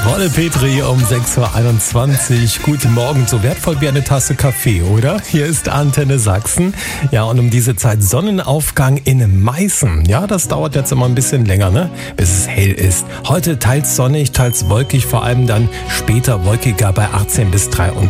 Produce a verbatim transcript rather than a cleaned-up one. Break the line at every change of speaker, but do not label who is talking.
Rolle Petri um sechs Uhr einundzwanzig. Guten Morgen, so wertvoll wie eine Tasse Kaffee, oder? Hier ist Antenne Sachsen. Ja, und um diese Zeit Sonnenaufgang in Meißen. Ja, das dauert jetzt immer ein bisschen länger, ne? Bis es hell ist. Heute teils sonnig, teils wolkig, vor allem dann später wolkiger bei achtzehn bis dreiundzwanzig.